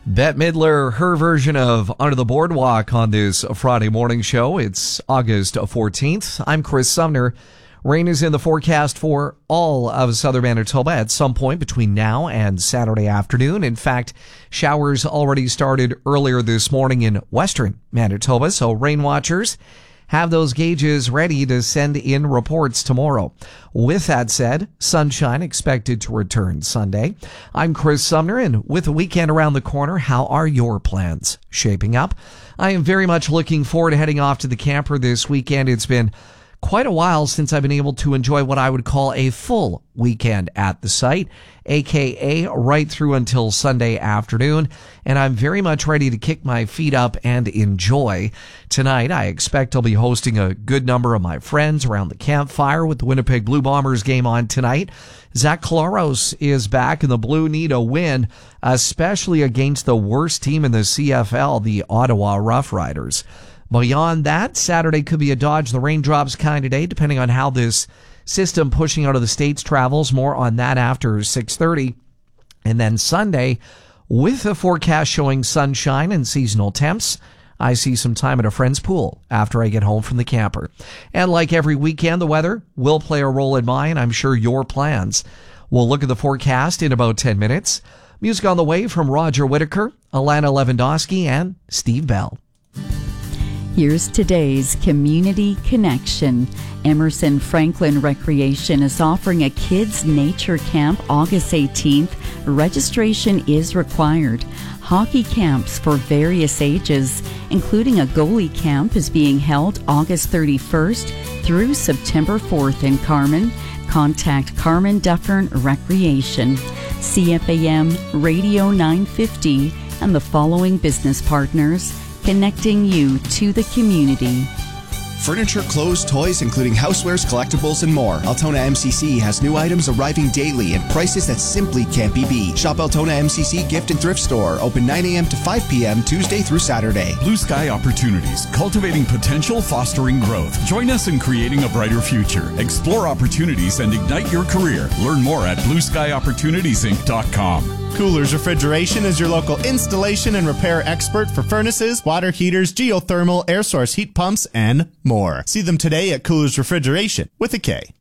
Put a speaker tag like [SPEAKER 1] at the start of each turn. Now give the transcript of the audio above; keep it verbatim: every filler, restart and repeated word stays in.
[SPEAKER 1] Bette Midler, her version of Under the Boardwalk on this Friday morning show. It's August fourteenth. I'm Chris Sumner. Rain is in the forecast for all of southern Manitoba at some point between now and Saturday afternoon. In fact, showers already started earlier this morning in western Manitoba, so rain watchers have those gauges ready to send in reports tomorrow. With that said, sunshine expected to return Sunday. I'm Chris Sumner, and with the weekend around the corner, how are your plans shaping up? I am very much looking forward to heading off to the camper this weekend. It's been quite a while since I've been able to enjoy what I would call a full weekend at the site, aka right through until Sunday afternoon, and I'm very much ready to kick my feet up and enjoy. Tonight, I expect I'll be hosting a good number of my friends around the campfire with the Winnipeg Blue Bombers game on tonight. Zach Collaros is back, and the Blue need a win, especially against the worst team in the C F L, the Ottawa Roughriders. Beyond that, Saturday could be a dodge the raindrops kind of day, depending on how this system pushing out of the States travels. More on that after six thirty. And then Sunday, with the forecast showing sunshine and seasonal temps, I see some time at a friend's pool after I get home from the camper. And like every weekend, the weather will play a role in mine. I'm sure your plans. We'll look at the forecast in about ten minutes. Music on the way from Roger Whittaker, Alana Lewandowski, and Steve Bell.
[SPEAKER 2] Here's today's Community Connection. Emerson Franklin Recreation is offering a kids' nature camp August eighteenth. Registration is required. Hockey camps for various ages, including a goalie camp, is being held August thirty-first through September fourth in Carman. Contact Carman Dufferin Recreation. C F A M Radio nine fifty and the following business partners, connecting you to the community.
[SPEAKER 3] Furniture, clothes, toys, including housewares, collectibles, and more. Altona M C C has new items arriving daily at prices that simply can't be beat. Shop Altona M C C Gift and Thrift Store, open nine a.m. to five p.m. Tuesday through Saturday.
[SPEAKER 4] Blue Sky Opportunities, cultivating potential, fostering growth. Join us in creating a brighter future. Explore opportunities and ignite your career. Learn more at blue sky opportunities inc dot com.
[SPEAKER 5] Coolers Refrigeration is your local installation and repair expert for furnaces, water heaters, geothermal, air source heat pumps, and more. See them today at Coolers Refrigeration with a K.